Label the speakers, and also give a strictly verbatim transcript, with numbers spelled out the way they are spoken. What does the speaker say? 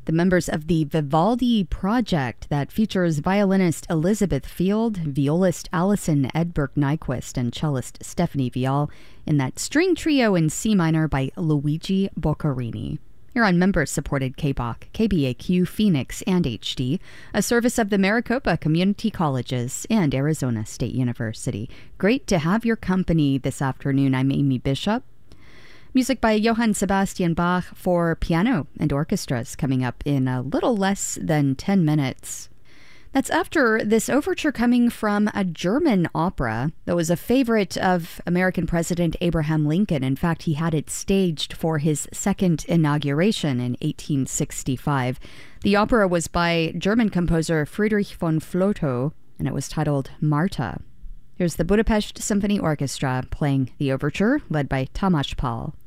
Speaker 1: The members of the Vivaldi Project that features violinist Elizabeth Field, violist Alison Edberg Nyquist, and cellist Stephanie Vial in that string trio in C minor by Luigi Boccherini. You're on member-supported K B O C, K B A Q, Phoenix, and H D, a service of the Maricopa Community Colleges and Arizona State University. Great to have your company this afternoon. I'm Amy Bishop. Music by Johann Sebastian Bach for piano and orchestras coming up in a little less than ten minutes. That's after this overture coming from a German opera that was a favorite of American President Abraham Lincoln. In fact, he had it staged for his second inauguration in eighteen sixty-five. The opera was by German composer Friedrich von Flotow, and it was titled Marta. Here's the Budapest Symphony Orchestra playing the overture, led by Tamás Pál.